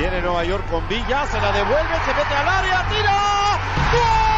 Viene Nueva York con Villa, se la devuelve, se mete al área, tira. ¡Gol!